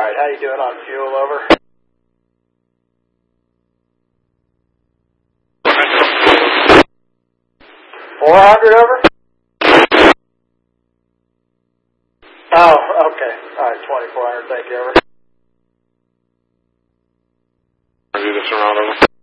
Alright, how you doing on fuel, over? $400, over? Oh, okay. Alright, 2400, thank you, over. Do this around, over.